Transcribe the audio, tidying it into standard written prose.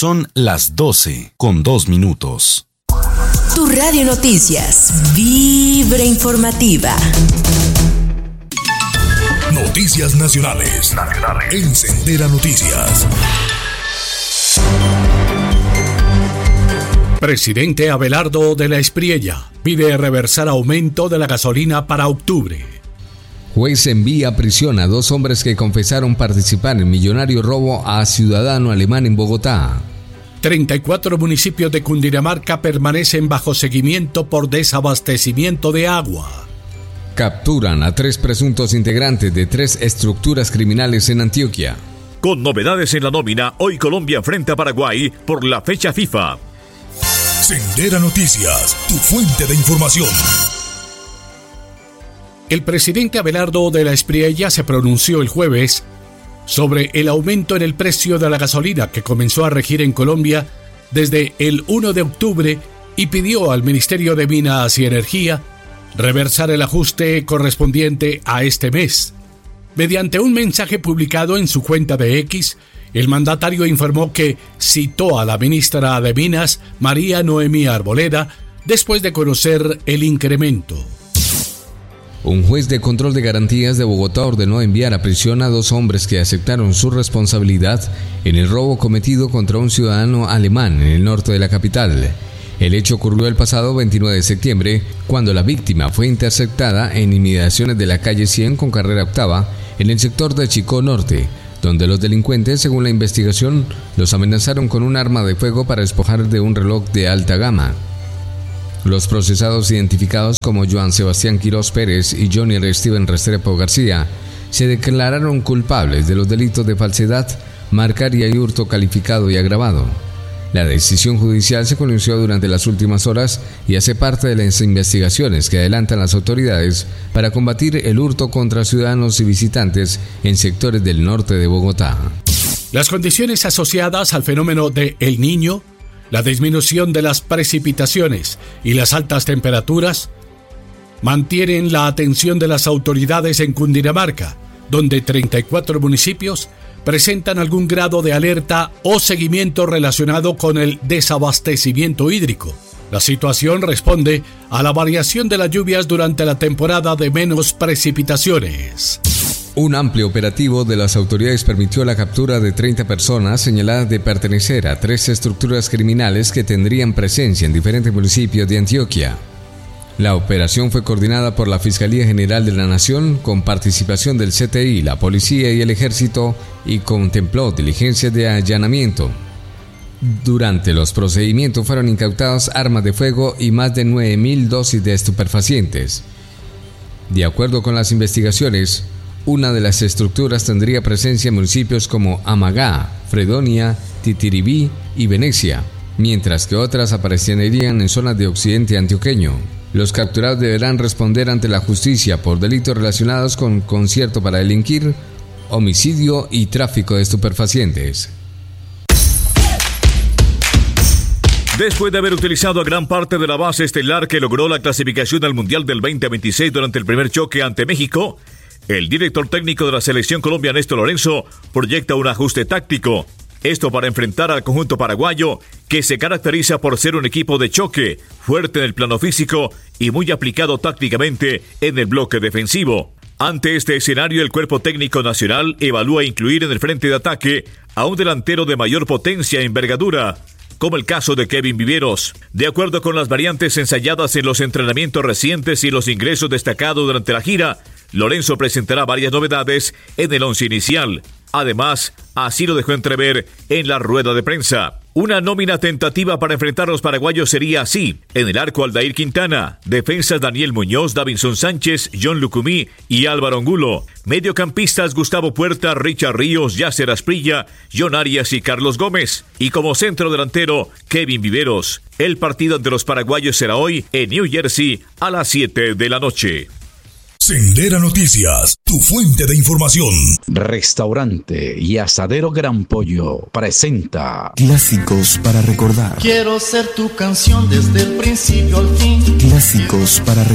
Son las 12:02. Tu Radio Noticias, Vibra Informativa. Noticias nacionales. En Sendera Noticias. Presidente Abelardo de la Espriella pide reversar aumento de la gasolina para octubre. Juez envía a prisión a 2 hombres que confesaron participar en millonario robo a ciudadano alemán en Bogotá. 34 municipios de Cundinamarca permanecen bajo seguimiento por desabastecimiento de agua. Capturan a 3 presuntos integrantes de 3 estructuras criminales en Antioquia. Con novedades en la nómina, hoy Colombia enfrenta a Paraguay por la fecha FIFA. Sendera Noticias, tu fuente de información. El presidente Abelardo de la Espriella se pronunció el jueves sobre el aumento en el precio de la gasolina que comenzó a regir en Colombia desde el 1 de octubre y pidió al Ministerio de Minas y Energía reversar el ajuste correspondiente a este mes. Mediante un mensaje publicado en su cuenta de X, el mandatario informó que citó a la ministra de Minas, María Noemí Arboleda, después de conocer el incremento. Un juez de control de garantías de Bogotá ordenó enviar a prisión a 2 hombres que aceptaron su responsabilidad en el robo cometido contra un ciudadano alemán en el norte de la capital. El hecho ocurrió el pasado 29 de septiembre, cuando la víctima fue interceptada en inmediaciones de la calle 100 con carrera octava, en el sector de Chicó Norte, donde los delincuentes, según la investigación, los amenazaron con un arma de fuego para despojar de un reloj de alta gama. Los procesados, identificados como Joan Sebastián Quirós Pérez y Johnny Steven Restrepo García, se declararon culpables de los delitos de falsedad, marcaria y hurto calificado y agravado. La decisión judicial se conoció durante las últimas horas y hace parte de las investigaciones que adelantan las autoridades para combatir el hurto contra ciudadanos y visitantes en sectores del norte de Bogotá. Las condiciones asociadas al fenómeno de El Niño, la disminución de las precipitaciones y las altas temperaturas mantienen la atención de las autoridades en Cundinamarca, donde 34 municipios presentan algún grado de alerta o seguimiento relacionado con el desabastecimiento hídrico. La situación responde a la variación de las lluvias durante la temporada de menos precipitaciones. Un amplio operativo de las autoridades permitió la captura de 30 personas señaladas de pertenecer a 3 estructuras criminales que tendrían presencia en diferentes municipios de Antioquia. La operación fue coordinada por la Fiscalía General de la Nación con participación del CTI, la Policía y el Ejército y contempló diligencias de allanamiento. Durante los procedimientos fueron incautadas armas de fuego y más de 9.000 dosis de estupefacientes. De acuerdo con las investigaciones, una de las estructuras tendría presencia en municipios como Amagá, Fredonia, Titiribí y Venecia, mientras que otras aparecerían en zonas de occidente antioqueño. Los capturados deberán responder ante la justicia por delitos relacionados con concierto para delinquir, homicidio y tráfico de estupefacientes. Después de haber utilizado a gran parte de la base estelar que logró la clasificación al Mundial del 2026 durante el primer choque ante México, el director técnico de la Selección Colombia, Ernesto Lorenzo, proyecta un ajuste táctico. Esto para enfrentar al conjunto paraguayo, que se caracteriza por ser un equipo de choque, fuerte en el plano físico y muy aplicado tácticamente en el bloque defensivo. Ante este escenario, el cuerpo técnico nacional evalúa incluir en el frente de ataque a un delantero de mayor potencia e envergadura, como el caso de Kevin Viveros. De acuerdo con las variantes ensayadas en los entrenamientos recientes y los ingresos destacados durante la gira, Lorenzo presentará varias novedades en el once inicial. Además, así lo dejó entrever en la rueda de prensa. Una nómina tentativa para enfrentar a los paraguayos sería así: en el arco Aldair Quintana, defensas Daniel Muñoz, Davinson Sánchez, John Lucumí y Álvaro Angulo, mediocampistas Gustavo Puerta, Richard Ríos, Yasser Asprilla, John Arias y Carlos Gómez, y como centro delantero Kevin Viveros. El partido ante los paraguayos será hoy en New Jersey a las 7 de la noche. Sendera Noticias, tu fuente de información. Restaurante y Asadero Gran Pollo presenta Clásicos para recordar. Quiero ser tu canción desde el principio al fin. Clásicos para recordar.